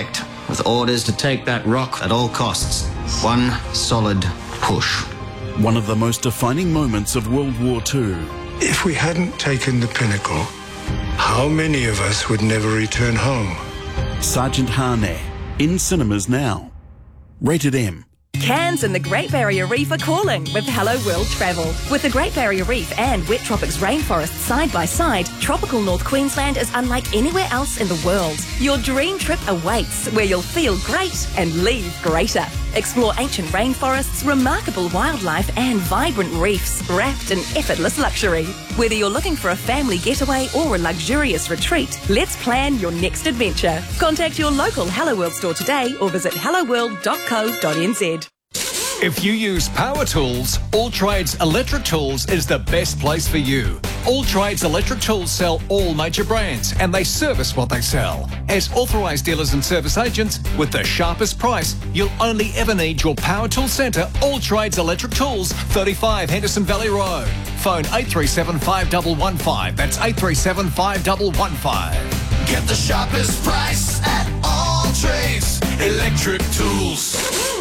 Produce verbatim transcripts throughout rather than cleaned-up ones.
picked, with orders to take that rock at all costs. One solid push. One of the most defining moments of World War Two. If we hadn't taken the Pinnacle, how many of us would never return home? Sergeant Hane, in cinemas now. Rated M. Cairns and the Great Barrier Reef are calling with Hello World Travel. With the Great Barrier Reef and Wet Tropics rainforest side by side, tropical North Queensland is unlike anywhere else in the world. Your dream trip awaits, where you'll feel great and leave greater. Explore ancient rainforests, remarkable wildlife and vibrant reefs wrapped in effortless luxury. Whether you're looking for a family getaway or a luxurious retreat, let's plan your next adventure. Contact your local Hello World store today or visit hello world dot co dot n z. If you use power tools, All Trades Electric Tools is the best place for you. All Trades Electric Tools sell all major brands and they service what they sell. As authorised dealers and service agents, with the sharpest price, you'll only ever need your power tool centre, All Trades Electric Tools, thirty-five Henderson Valley Road. Phone eight three seven five one one five. That's eight three seven five one one five. Get the sharpest price at All Trades Electric Tools.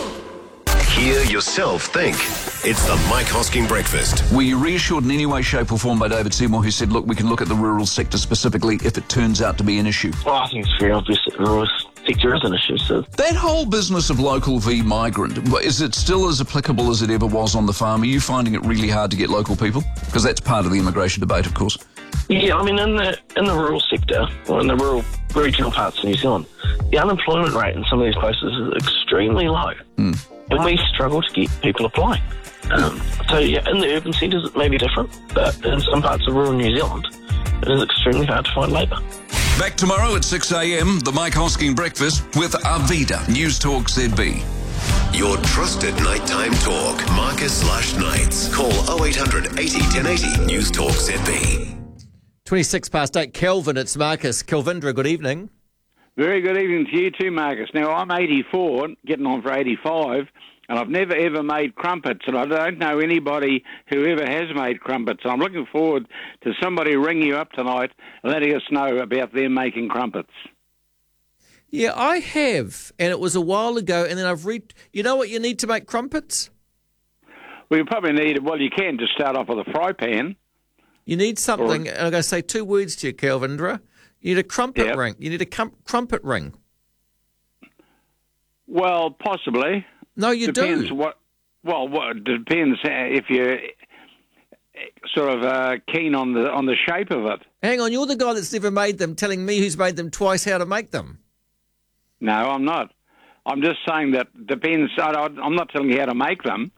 Hear yourself think. It's the Mike Hosking Breakfast. Were you reassured in any way, shape or form by David Seymour, who said, look, we can look at the rural sector specifically if it turns out to be an issue? Well, I think it's very obvious that the rural sector is an issue. So that whole business of local v migrant, is it still as applicable as it ever was on the farm? Are you finding it really hard to get local people? Because that's part of the immigration debate, of course. Yeah, I mean, in the in the rural sector, or in the rural regional parts of New Zealand, the unemployment rate in some of these places is extremely low. Mm. And we struggle to get people applying. Um, so, yeah, in the urban centres it may be different, but in some parts of rural New Zealand, it is extremely hard to find labour. Back tomorrow at six a m, the Mike Hosking Breakfast with Arvida, News Talk Z B. Your trusted nighttime talk. Marcus Lush Nights. Call oh eight hundred eighty ten eighty. News Talk Z B. twenty-six past eight. Kelvin, it's Marcus. Kelvindra, good evening. Very good evening to you too, Marcus. Now, I'm eighty-four, getting on for eighty-five, and I've never ever made crumpets, and I don't know anybody who ever has made crumpets. I'm looking forward to somebody ringing you up tonight and letting us know about them making crumpets. Yeah, I have, and it was a while ago, and then I've read... You know what you need to make crumpets? Well, you probably need... Well, you can just start off with a fry pan. You need something... Or, I'm going to say two words to you, Kelvindra. You need a crumpet yep. ring. You need a cum- crumpet ring. Well, possibly. No, you depends do. What? Well, what depends if you're sort of uh, keen on the on the shape of it. Hang on, you're the guy that's never made them, telling me who's made them twice how to make them. No, I'm not. I'm just saying that depends. I, I'm not telling you how to make them.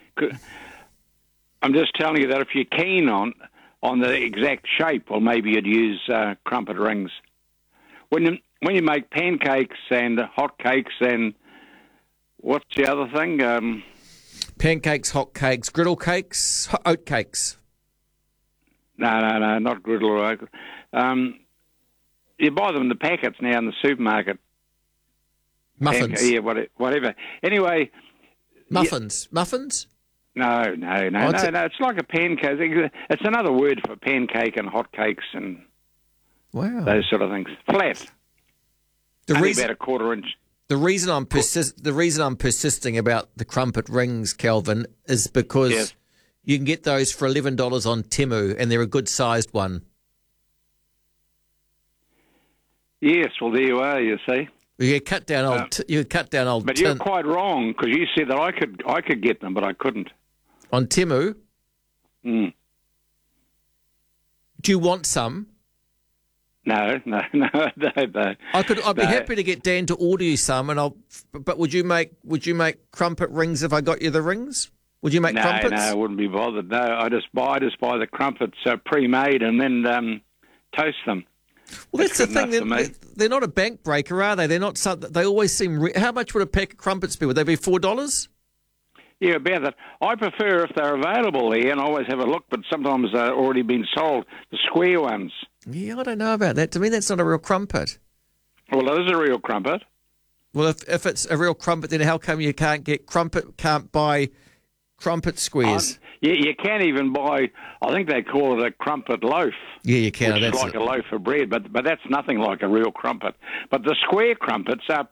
I'm just telling you that if you're keen on... on the exact shape, well, maybe you'd use uh, crumpet rings. When you, when you make pancakes and hot cakes and what's the other thing? Um, pancakes, hot cakes, griddle cakes, oat cakes. No, no, no, not griddle or oat. Um, you buy them in the packets now in the supermarket. Muffins. Panca- yeah, whatever. Anyway. Muffins. Yeah, muffins? No, no, no, oh, no, no. It's like a pancake. It's another word for pancake and hot cakes and wow, those sort of things. Flat. The Only reason, about a quarter inch. The reason I'm persist, the reason I'm persisting about the crumpet rings, Kelvin, is because yes. you can get those for eleven dollars on Temu, and they're a good sized one. Yes, well, there you are. You see. You cut down old. Uh, t- you cut down old. But tin. You're quite wrong because you said that I could. I could get them, but I couldn't. On Temu? Mm. Do you want some? No, no, no, no, no. I could. I'd be no. happy to get Dan to order you some, and I'll. But would you make? Would you make crumpet rings if I got you the rings? Would you make no, crumpets? No, I wouldn't be bothered. No, I just buy. I just buy the crumpets uh, pre-made and then um, toast them. Well, that's, that's the thing. They're, they're not a bank breaker, are they? They're not. Something, they always seem. Re- How much would a pack of crumpets be? Would they be four dollars? Yeah, about that. I prefer if they're available here, and I always have a look, but sometimes they're already been sold, the square ones. Yeah, I don't know about that. To me, that's not a real crumpet. Well, it is a real crumpet. Well, if if it's a real crumpet, then how come you can't get crumpet, can't buy crumpet squares? Um, you, you can't even buy, I think they call it a crumpet loaf. Yeah, you can. Which that's is like it. a loaf of bread, but but that's nothing like a real crumpet. But the square crumpets are